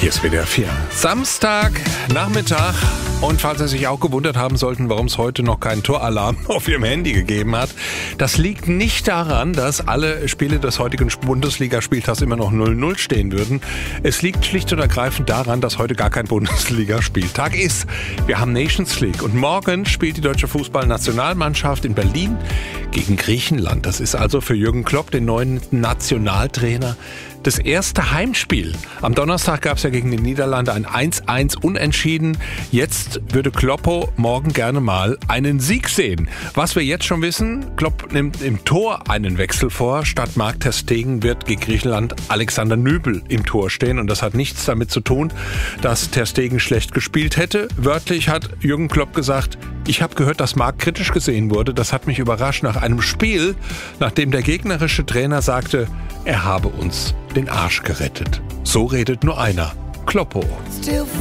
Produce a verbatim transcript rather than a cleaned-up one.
Hier ist W D R vier. Samstag, Nachmittag. Und falls Sie sich auch gewundert haben sollten, warum es heute noch keinen Toralarm auf Ihrem Handy gegeben hat, das liegt nicht daran, dass alle Spiele des heutigen Bundesligaspieltags immer noch null null stehen würden. Es liegt schlicht und ergreifend daran, dass heute gar kein Bundesligaspieltag ist. Wir haben Nations League und morgen spielt die deutsche Fußballnationalmannschaft in Berlin gegen Griechenland. Das ist also für Jürgen Klopp, den neuen Nationaltrainer, das erste Heimspiel. Am Donnerstag gab es ja gegen die Niederlande ein eins eins Unentschieden. Jetzt würde Kloppo morgen gerne mal einen Sieg sehen. Was wir jetzt schon wissen, Klopp nimmt im Tor einen Wechsel vor. Statt Marc ter Stegen wird gegen Griechenland Alexander Nübel im Tor stehen. Und das hat nichts damit zu tun, dass ter Stegen schlecht gespielt hätte. Wörtlich hat Jürgen Klopp gesagt, ich habe gehört, dass Marc kritisch gesehen wurde. Das hat mich überrascht nach einem Spiel, nachdem der gegnerische Trainer sagte, er habe uns den Arsch gerettet. So redet nur einer, Kloppo.